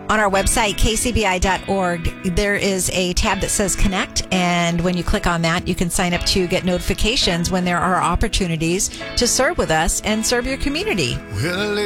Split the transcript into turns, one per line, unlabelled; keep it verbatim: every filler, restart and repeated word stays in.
On our website, k c b i dot org, there is a tab that says Connect, and when you click on that, you can sign up to get notifications when there are opportunities to serve with us and serve your community.
Well,